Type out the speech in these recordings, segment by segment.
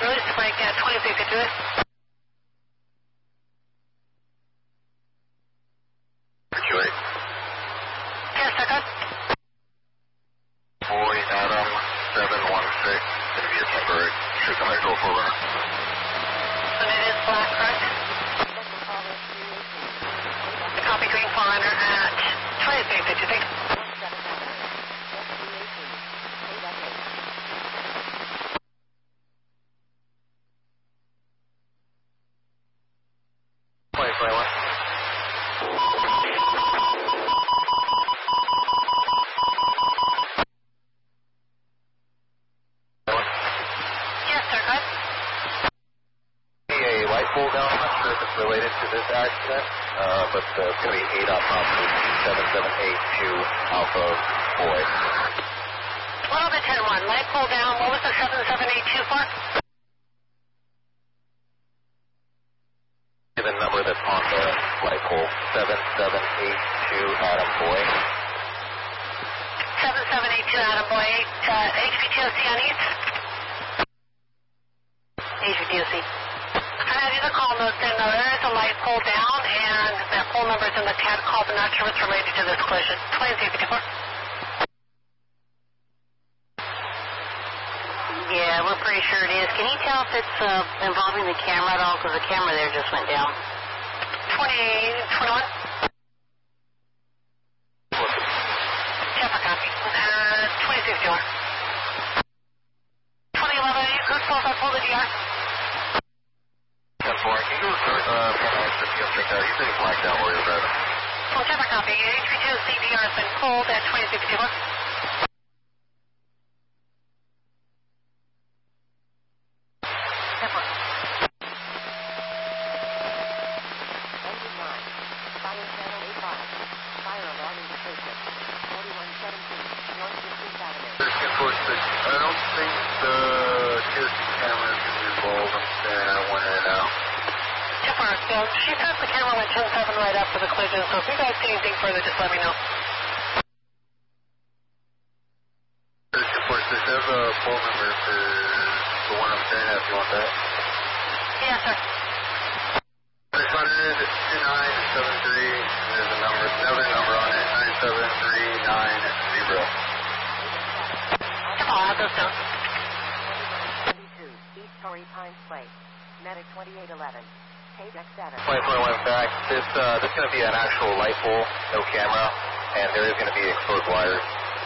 release the brake at 2352. Q8. Yes, sir, good. Boy, Adam, 716. Going to be a temporary. Should come back to a forerunner. And it is black, correct? Copy green forerunner at 2352. Pull down, I'm not sure if it's related to this accident, but it's going to be 8 up opposite 7782 Alpha Boy. 12 to 10-1, light pull down, what was the 7782 for? The number that's on the light pole, 7782 Adam Boy. 7782 Adam Boy, HVTOC on east? HVTOC. And I did a call note saying there is a light pull down, and that pull number is in the CAD call, but not sure what's related to this collision. 2354. Yeah, we're pretty sure it is. Can you tell if it's involving the camera at all? Because the camera there just went down. 21. Chopper copy. 2354. 2011, who's pulled up, pull the DR? 10-4. Can you go just check that? He's getting blacked out while you're driving. Well, Chopper copy. HV2 CDR has been pulled at 2354. I don't think the TOC camera is going to be involved. I'm staring at one right now. Chipper, she says the camera went 10-7 right after the collision, so if you guys see anything further, just let me know. Chipper, does it have a phone number for the one I'm staring at if you want that? Yes, sir. 600-2973, there's another number on it, 97390. I'll have those down. 22, East Torrey Pines Place, Medic 2811, Paydex 7. 2021 back. This is going to be an actual light pole, no camera, and there is going to be exposed wires.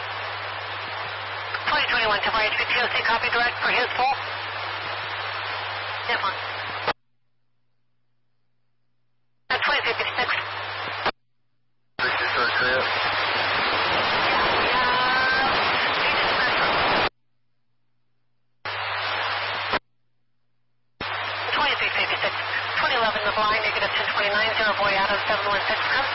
2021 to HVTOC copy direct for his pole. Yes, one. At 2356. This is your trip. The blind, negative 1029, 0 boy out of 716.